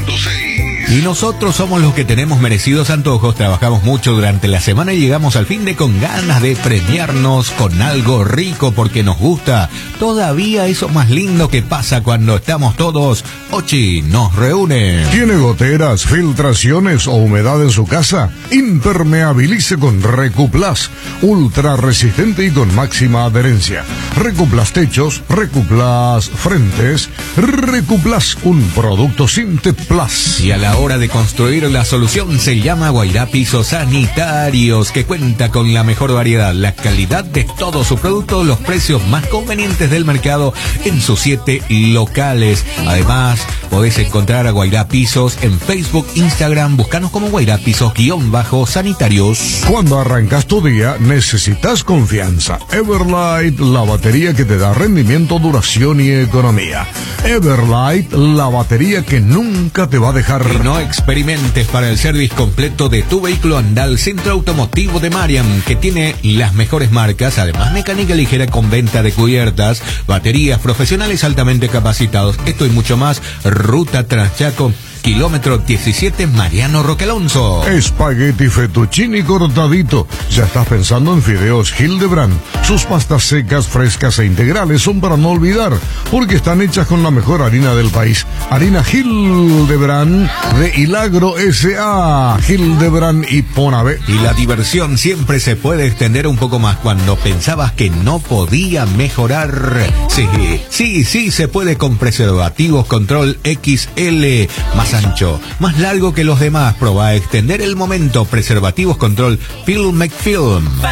Y nosotros somos los que tenemos merecidos antojos, trabajamos mucho durante la semana y llegamos al fin de con ganas de premiarnos con algo rico porque nos gusta. Todavía eso más lindo que pasa cuando estamos todos, Ochi, nos reúnen. ¿Tiene goteras, filtraciones o humedad en su casa? Impermeabilice con Recuplas, ultra resistente y con máxima adherencia. Recuplas techos, Recuplas frentes, Recuplas, un producto Sinteplas. Y a la hora de construir, la solución se llama Guairá Pisos Sanitarios, que cuenta con la mejor variedad, la calidad de todos sus productos, los precios más convenientes del mercado en sus 7 locales. Además, podés encontrar a Guairá Pisos en Facebook, Instagram, búscanos como Guairá Pisos_sanitarios. Cuando arrancas tu día, necesitas confianza. Everlight, la batería que te da rendimiento, duración y economía. Everlight, la batería que nunca te va a dejar. Y no experimentes para el service completo de tu vehículo, anda al Centro Automotivo de Mariam, que tiene las mejores marcas, además mecánica ligera con venta de cubiertas, baterías, profesionales altamente capacitados. Esto y mucho más. Ruta Transchaco, kilómetro 17, Mariano Roque Alonso. Espagueti fettuccini cortadito. ¿Ya estás pensando en fideos Hildebrand? Sus pastas secas, frescas e integrales son para no olvidar, porque están hechas con la mejor harina del país. Harina Hildebrand de Hilagro S.A. Hildebrand y Ponave. Y la diversión siempre se puede extender un poco más cuando pensabas que no podía mejorar. Sí se puede con preservativos Control XL. Más ancho, más largo que los demás. Probá a extender el momento. Preservativos Control Film McFilm.